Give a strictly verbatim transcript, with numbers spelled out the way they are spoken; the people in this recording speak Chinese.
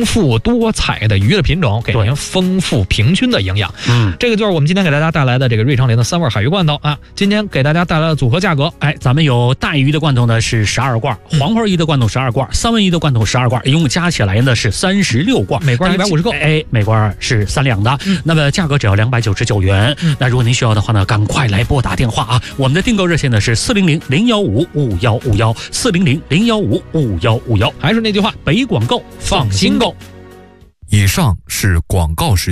丰富多彩的鱼的品种，给您丰富平均的营养。嗯，这个就是我们今天给大家带来的这个瑞昌林的三味海鱼罐头啊。今天给大家带来的组合价格， 哎，咱们有带鱼的罐头呢是十二罐，黄花鱼的罐头十二罐，三文鱼的罐头十二罐，一共加起来呢是三十六罐， 每罐一百五十克， 哎，每罐是三两的。嗯、那么价格只要两百九十九元。嗯、那如果您需要的话呢，赶快来拨打电话啊！我们的订购热线呢是四零零零幺五五幺五幺，四零零零幺五五幺五幺。 还是那句话， 北广购，放心购。 以上是广告时间。